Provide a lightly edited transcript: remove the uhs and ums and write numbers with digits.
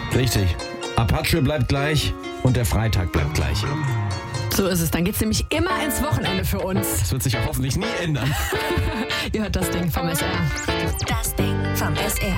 Richtig. Apache bleibt gleich und der Freitag bleibt gleich. So ist es. Dann geht's nämlich immer ins Wochenende für uns. Das wird sich auch hoffentlich nie ändern. Ihr hört das Ding vom SR. Das Ding vom SR.